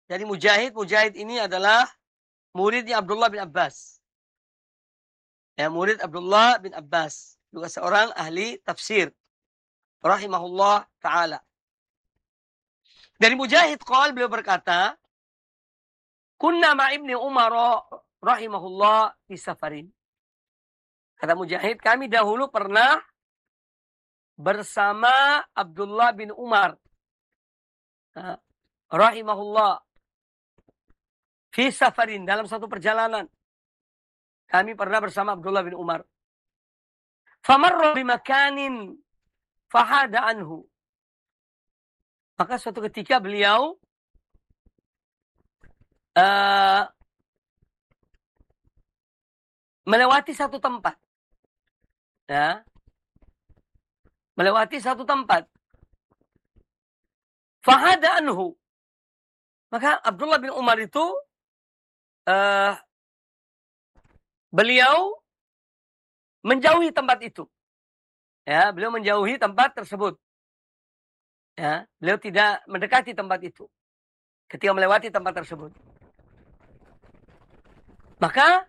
Jadi Mujahid ini adalah muridnya Abdullah bin Abbas. Ya, murid Abdullah bin Abbas. Juga seorang ahli tafsir. Rahimahullah ta'ala. Dari Mujahid beliau berkata, Kunna ma'ibni Umar rahimahullah di safarin. Kata Mujahid, kami dahulu pernah bersama Abdullah bin Umar. Rahimahullah. Fi safarin, dalam satu perjalanan. Kami pernah bersama Abdullah bin Umar. Famarra bimakanin fahada anhu. Maka suatu ketika beliau melewati satu tempat. Ya. Melewati satu tempat. Fahada anhu. Maka Abdullah bin Umar itu beliau menjauhi tempat itu. Ya, beliau menjauhi tempat tersebut. Ya, beliau tidak mendekati tempat itu ketika melewati tempat tersebut. Maka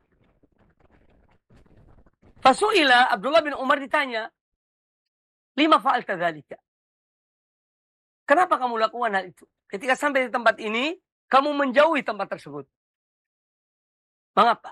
fasu'ila, Abdullah bin Umar ditanya, lima fa'alta dzalika? Kenapa kamu lakukan hal itu? Ketika sampai di tempat ini, kamu menjauhi tempat tersebut. Mengapa?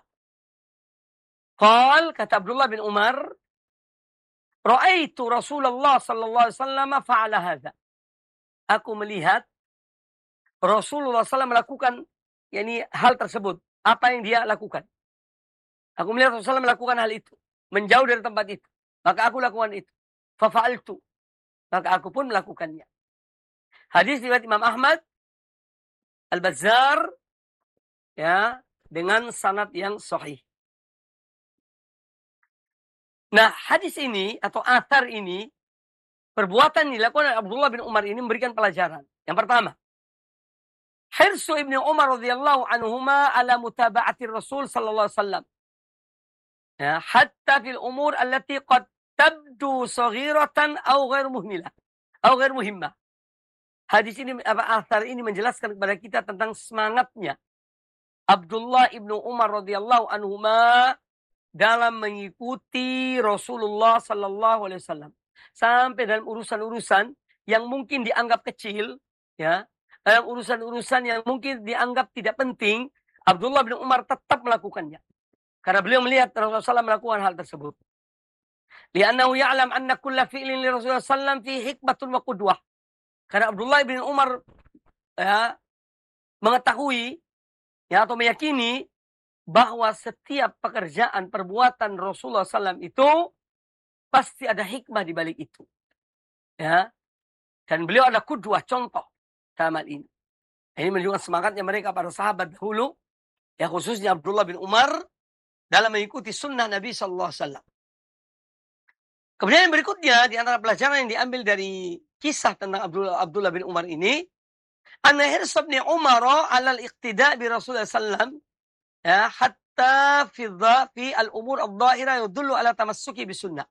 Kata Abdullah bin Umar, ra'aitu Rasulullah sallallahu alaihi wasallam fa'ala hadza. Aku melihat Rasulullah SAW melakukan hal tersebut. Apa yang dia lakukan? Aku melihat Rasulullah melakukan hal itu. Menjauh dari tempat itu. Maka aku lakukan itu. Fafa'altu. Maka aku pun melakukannya. Hadis riwayat Imam Ahmad, Al-Bazzar, ya, dengan sanad yang sahih. Nah, hadis ini atau athar ini, perbuatan yang dilakukan oleh Abdullah bin Umar ini memberikan pelajaran. Yang pertama, hirsu Ibnu Umar radhiyallahu anhuma ala mutaba'ati Rasul sallallahu alaihi wasallam. Ya, hatta fil umur allati qad tabdu saghiratan aw ghair muhmilah aw ghair muhimmah. Hadis ini, athar ini menjelaskan kepada kita tentang semangatnya Abdullah ibnu Umar radhiyallahu anhuma dalam mengikuti Rasulullah sallallahu alaihi wasallam sampai dalam urusan-urusan yang mungkin dianggap kecil, ya, dalam urusan-urusan yang mungkin dianggap tidak penting, Abdullah bin Umar tetap melakukannya. Karena beliau melihat Rasulullah SAW melakukan hal tersebut. Li'annahu ya'lam anna kulla fi'lin li Rasulullah SAW fi hikmatun wa qudwah. Karena Abdullah bin Umar ya, mengetahui ya, atau meyakini bahwa setiap pekerjaan, perbuatan Rasulullah SAW itu pasti ada hikmah di balik itu. Ya. Dan beliau ada qudwah, contoh dalam hal ini. Ini menunjukkan semangatnya mereka para sahabat dahulu, ya, khususnya Abdullah bin Umar dalam mengikuti sunnah Nabi SAW. Kemudian yang berikutnya, di antara pelajaran yang diambil dari kisah tentang Abdullah bin Umar ini, anna hirsa bin Umar ala al-iqtida' bi Rasulullah SAW, ya, hatta fi al-umur al-dhahira yadullu ala tamassuki bi sunnah.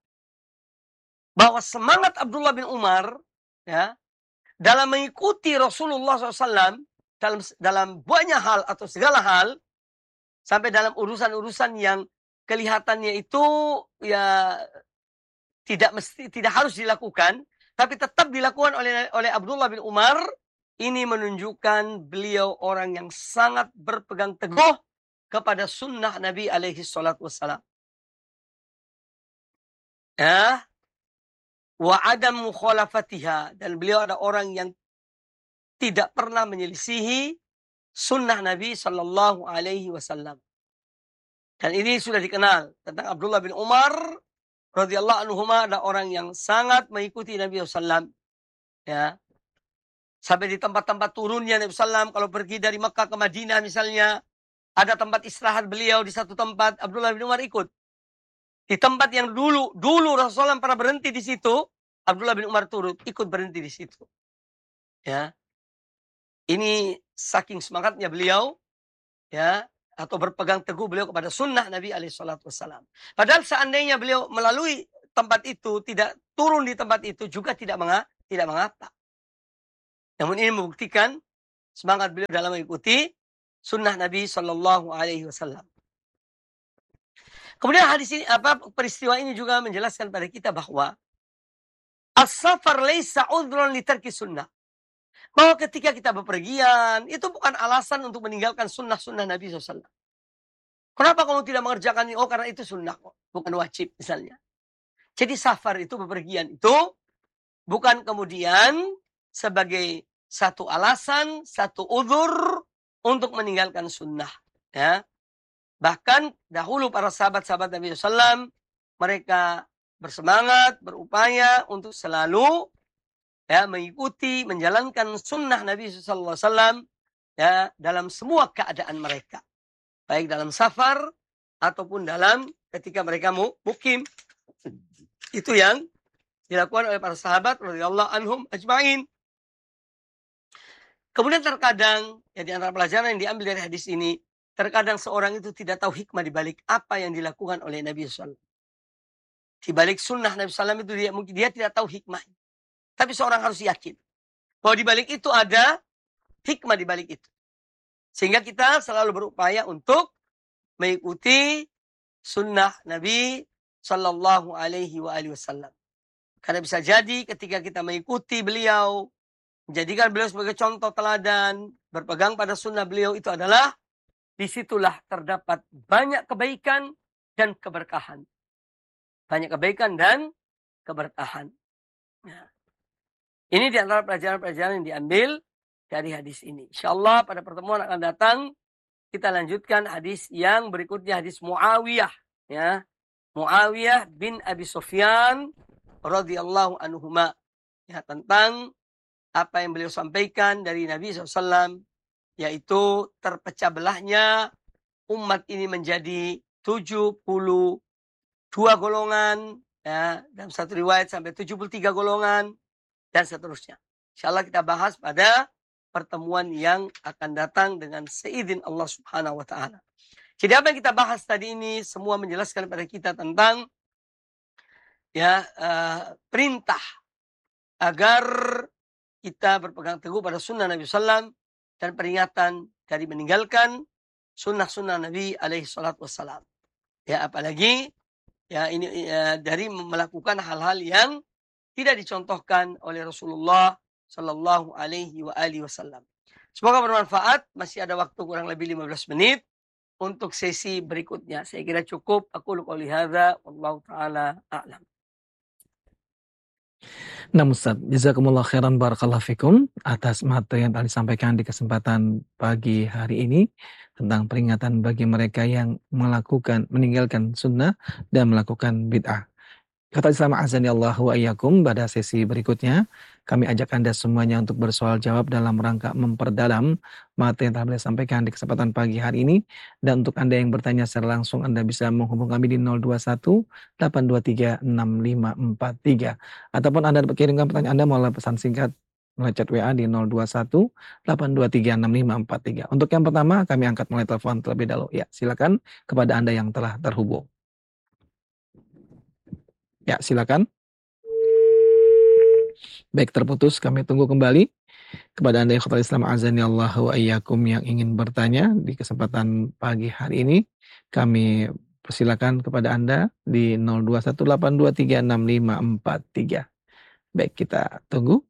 Bahwa semangat Abdullah bin Umar, ya, dalam mengikuti Rasulullah SAW dalam banyak hal atau segala hal, sampai dalam urusan-urusan yang kelihatannya itu ya tidak harus dilakukan, tapi tetap dilakukan oleh Abdullah bin Umar. Ini menunjukkan beliau orang yang sangat berpegang teguh kepada sunnah Nabi alaihi salatu wassalam. Ya. Wa adam mukhalafatiha, dan beliau ada orang yang tidak pernah menyelisihi sunnah Nabi sallallahu alaihi wasallam. Dan ini sudah dikenal tentang Abdullah bin Umar radhiyallahu anhuma, ada orang yang sangat mengikuti Nabi sallallahu, ya. Sampai di tempat-tempat turunnya Nabi sallallahu, kalau pergi dari Mekah ke Madinah misalnya, ada tempat istirahat beliau di satu tempat, Abdullah bin Umar ikut. Di tempat yang dulu Rasulullah pernah berhenti di situ, Abdullah bin Umar ikut berhenti di situ. Ya. Ini saking semangatnya beliau, ya, atau berpegang teguh beliau kepada sunnah Nabi alaihi salatu wassalam. Padahal seandainya beliau melalui tempat itu, tidak turun di tempat itu juga tidak mengapa. Namun ini membuktikan semangat beliau dalam mengikuti sunnah Nabi Shallallahu Alaihi Wasallam. Kemudian hadis ini peristiwa ini juga menjelaskan pada kita bahwa as-safar laisa udhran li tarki sunnah. Bahwa ketika kita bepergian itu bukan alasan untuk meninggalkan sunnah-sunnah Nabi SAW. Kenapa kamu tidak mengerjakan ini? Oh, karena itu sunnah kok, bukan wajib misalnya. Jadi safar itu, bepergian itu bukan kemudian sebagai satu alasan, satu uzur untuk meninggalkan sunnah. Ya. Bahkan dahulu para sahabat-sahabat Nabi SAW, mereka bersemangat, berupaya untuk selalu mengikuti, menjalankan sunnah Nabi SAW dalam semua keadaan mereka. Baik dalam safar ataupun dalam ketika mereka mukim. Itu yang dilakukan oleh para sahabat radhiyallahu anhum ajma'in. Kemudian terkadang, di antara pelajaran yang diambil dari hadis ini, terkadang seorang itu tidak tahu hikmah di balik apa yang dilakukan oleh Nabi SAW. Di balik sunnah Nabi SAW itu mungkin dia tidak tahu hikmah. Tapi seorang harus yakin bahwa di balik itu ada hikmah di balik itu. Sehingga kita selalu berupaya untuk mengikuti sunnah Nabi Sallallahu Alaihi Wasallam. Karena bisa jadi ketika kita mengikuti beliau, menjadikan beliau sebagai contoh teladan, berpegang pada sunnah beliau, itu adalah disitulah terdapat banyak kebaikan dan keberkahan. Banyak kebaikan dan keberkahan. Ya. Ini di antara pelajaran-pelajaran yang diambil dari hadis ini. InsyaAllah pada pertemuan akan datang, kita lanjutkan hadis yang berikutnya, hadis Muawiyah. Ya. Muawiyah bin Abi Sufyan radhiyallahu anhuma. Ya, tentang apa yang beliau sampaikan dari Nabi SAW, yaitu terpecah belahnya umat ini menjadi 72 golongan, ya, dalam satu riwayat sampai 73 golongan, dan seterusnya. InsyaAllah kita bahas pada pertemuan yang akan datang dengan seizin Allah Subhanahu wa Ta'ala. Jadi apa yang kita bahas tadi ini semua menjelaskan kepada kita tentang perintah agar kita berpegang teguh pada sunnah Nabi SAW dan peringatan dari meninggalkan sunnah-sunnah Nabi alaihi salatu wassalam. Ya, apalagi ini dari melakukan hal-hal yang tidak dicontohkan oleh Rasulullah Sallallahu Alaihi Wasallam. Semoga bermanfaat. Masih ada waktu kurang lebih 15 menit untuk sesi berikutnya. Saya kira cukup. Aku qouli hadza wallahu taala a'lam. Nah Ustaz, jazakumullah khairan barakallahu fikum atas materi yang telah disampaikan di kesempatan pagi hari ini tentang peringatan bagi mereka yang meninggalkan sunnah dan melakukan bid'ah. Kata Islam azani Allah wa iyyakum, pada sesi berikutnya kami ajak Anda semuanya untuk bersoal jawab dalam rangka memperdalam materi yang telah beliau sampaikan di kesempatan pagi hari ini. Dan untuk Anda yang bertanya secara langsung, Anda bisa menghubungi kami di 021 823 6543 ataupun Anda dapat kirimkan pertanyaan Anda melalui pesan singkat melalui chat WA di 021 823 6543. Untuk yang pertama kami angkat mulai telepon terlebih dahulu. Ya, silakan kepada Anda yang telah terhubung. Ya, silakan. Baik, terputus. Kami tunggu kembali. Kepada Anda ikhwatal Islam azani Allah wa iyyakum yang ingin bertanya di kesempatan pagi hari ini, kami persilakan kepada Anda di 0218236543. Baik, kita tunggu.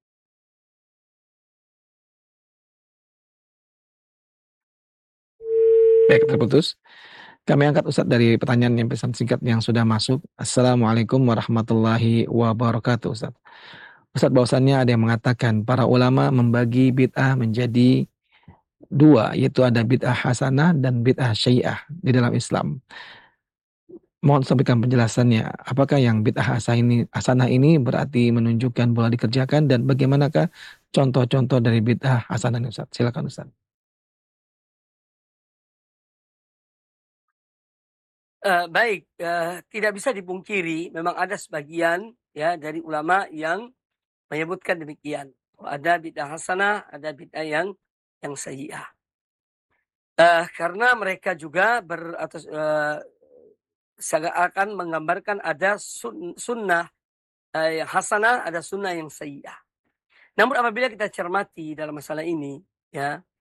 Baik, terputus. Kami angkat Ustadz dari pertanyaan yang pesan singkat yang sudah masuk. Assalamualaikum warahmatullahi wabarakatuh Ustadz. Ustadz, bahwasannya ada yang mengatakan para ulama membagi bid'ah menjadi dua, yaitu ada bid'ah hasanah dan bid'ah syiah di dalam Islam. Mohon sampaikan penjelasannya. Apakah yang bid'ah hasanah ini berarti menunjukkan boleh dikerjakan, dan bagaimanakah contoh-contoh dari bid'ah hasanah ini Ustadz? Silakan Ustadz. Baik, tidak bisa dipungkiri memang ada sebagian dari ulama yang menyebutkan demikian. Ada bid'ah hasanah, ada bid'ah yang sayyi'ah. Karena mereka juga akan menggambarkan ada sunnah yang hasanah, ada sunnah yang sayyi'ah. Namun apabila kita cermati dalam masalah ini,